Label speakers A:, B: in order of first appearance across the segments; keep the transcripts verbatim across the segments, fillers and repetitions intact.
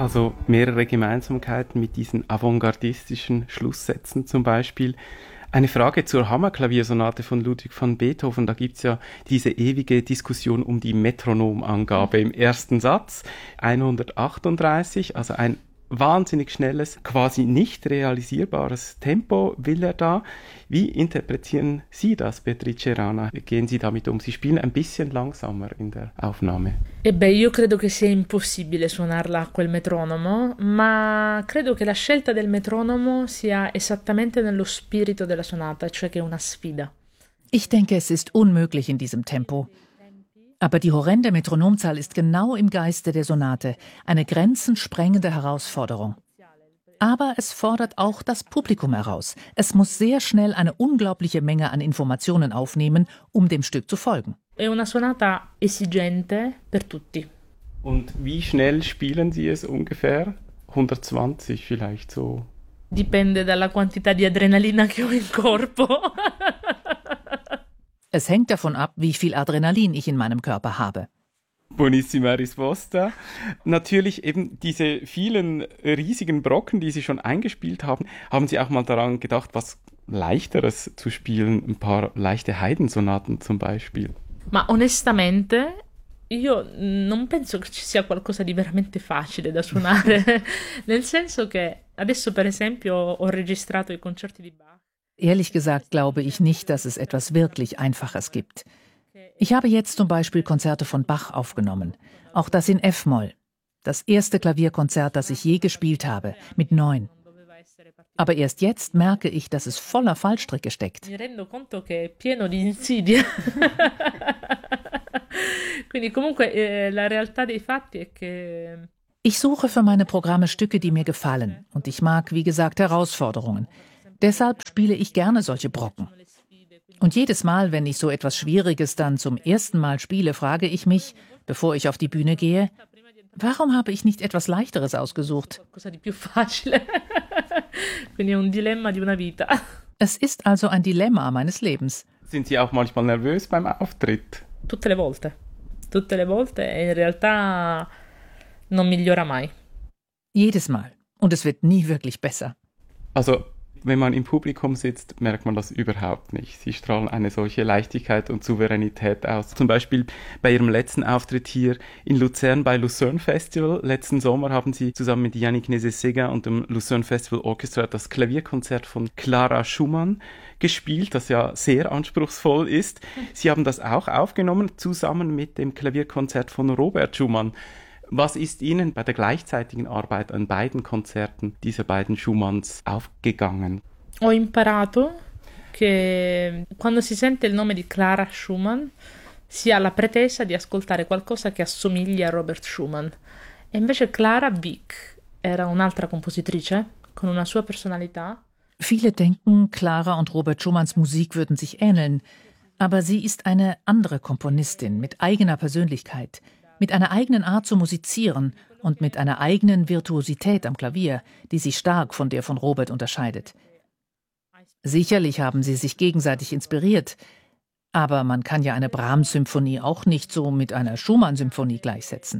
A: Also mehrere Gemeinsamkeiten mit diesen avantgardistischen Schlusssätzen zum Beispiel. Eine Frage zur Hammerklaviersonate von Ludwig van Beethoven. Da gibt's ja diese ewige Diskussion um die Metronomangabe im ersten Satz. hundertachtunddreißig, also ein wahnsinnig schnelles, quasi nicht realisierbares Tempo will er da. Wie interpretieren Sie das, Beatrice Rana? Gehen Sie damit um? Sie spielen ein bisschen langsamer in der Aufnahme.
B: E beh, io credo che sia impossibile suonarla a quel metronomo, ma credo che la scelta del metronomo sia esattamente nello spirito della sonata, cioè che è una sfida.
C: Ich denke, es ist unmöglich in diesem Tempo. Aber die horrende Metronomzahl ist genau im Geiste der Sonate, eine grenzensprengende Herausforderung. Aber es fordert auch das Publikum heraus. Es muss sehr schnell eine unglaubliche Menge an Informationen aufnehmen, um dem Stück zu folgen.
B: È una sonata esigente per tutti.
A: Und wie schnell spielen Sie es ungefähr? hundertzwanzig vielleicht so?
B: Dipende dalla quantità di adrenalina che ho in corpo.
C: Es hängt davon ab, wie viel Adrenalin ich in meinem Körper habe.
A: Buonissima risposta. Natürlich eben diese vielen riesigen Brocken, die Sie schon eingespielt haben. Haben Sie auch mal daran gedacht, was Leichteres zu spielen? Ein paar leichte Haydn-Sonaten zum Beispiel.
B: Ma onestamente io non penso che ci sia qualcosa di veramente facile da suonare. Nel senso che adesso per esempio ho registrato i concerti di Bach.
C: Ehrlich gesagt glaube ich nicht, dass es etwas wirklich Einfaches gibt. Ich habe jetzt zum Beispiel Konzerte von Bach aufgenommen, auch das in F-Moll. Das erste Klavierkonzert, das ich je gespielt habe, mit neun. Aber erst jetzt merke ich, dass es voller Fallstricke steckt.
B: Mi rendo conto che è pieno di insidie. Quindi comunque eh, la realtà dei fatti è che...
C: Ich suche für meine Programme Stücke, die mir gefallen. Und ich mag, wie gesagt, Herausforderungen. Deshalb spiele ich gerne solche Brocken. Und jedes Mal, wenn ich so etwas Schwieriges dann zum ersten Mal spiele, frage ich mich, bevor ich auf die Bühne gehe, warum habe ich nicht etwas Leichteres ausgesucht? Es ist also ein Dilemma meines Lebens.
A: Sind Sie auch manchmal nervös beim Auftritt?
B: Tutte le volte. Tutte le volte e in realtà non migliora mai.
C: Jedes Mal. Und es wird nie wirklich besser.
A: Also, wenn man im Publikum sitzt, merkt man das überhaupt nicht. Sie strahlen eine solche Leichtigkeit und Souveränität aus. Zum Beispiel bei Ihrem letzten Auftritt hier in Luzern bei Lucerne Festival. Letzten Sommer haben Sie zusammen mit Yannick Nézet-Séguin und dem Lucerne Festival Orchestra das Klavierkonzert von Clara Schumann gespielt, das ja sehr anspruchsvoll ist. Sie haben das auch aufgenommen, zusammen mit dem Klavierkonzert von Robert Schumann. Was ist Ihnen bei der gleichzeitigen Arbeit an beiden Konzerten dieser beiden Schumanns aufgegangen?
B: Ho imparato che quando si sente il nome di Clara Schumann si ha la pretesa di ascoltare qualcosa che assomiglia a Robert Schumann. E invece Clara Wieck era un'altra compositrice con una sua personalità.
C: Viele denken, Clara und Robert Schumanns Musik würden sich ähneln. Aber sie ist eine andere Komponistin mit eigener Persönlichkeit, mit einer eigenen Art zu musizieren und mit einer eigenen Virtuosität am Klavier, die sich stark von der von Robert unterscheidet. Sicherlich haben sie sich gegenseitig inspiriert, aber man kann ja eine Brahms-Symphonie auch nicht so mit einer Schumann-Symphonie gleichsetzen.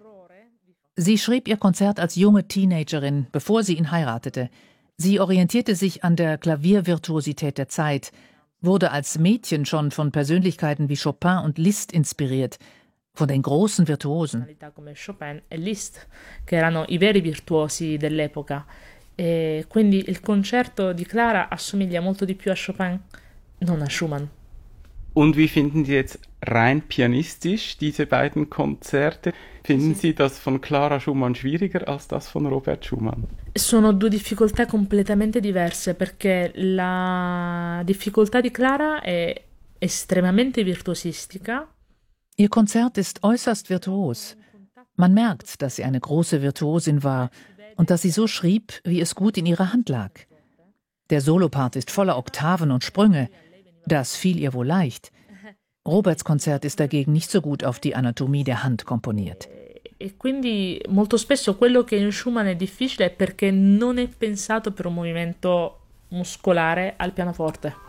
C: Sie schrieb ihr Konzert als junge Teenagerin, bevor sie ihn heiratete. Sie orientierte sich an der Klaviervirtuosität der Zeit, wurde als Mädchen schon von Persönlichkeiten wie Chopin und Liszt inspiriert, von den großen Virtuosen.
B: Come Chopin e Liszt, che erano i veri virtuosi dell'epoca. E quindi il concerto di Clara assomiglia molto di più a Chopin, non a Schumann.
A: Und wie finden Sie jetzt rein pianistisch diese beiden Konzerte? Finden Sie das von Clara Schumann schwieriger als das von Robert Schumann?
B: Sono due difficoltà completamente diverse, perché la difficoltà di Clara è estremamente virtuosistica.
C: Ihr Konzert ist äußerst virtuos. Man merkt, dass sie eine große Virtuosin war und dass sie so schrieb, wie es gut in ihrer Hand lag. Der Solopart ist voller Oktaven und Sprünge. Das fiel ihr wohl leicht. Roberts Konzert ist dagegen nicht so gut auf die Anatomie der Hand komponiert.
B: E quindi molto spesso quello che in Schumann è difficile è perché non è pensato per un movimento muscolare al pianoforte.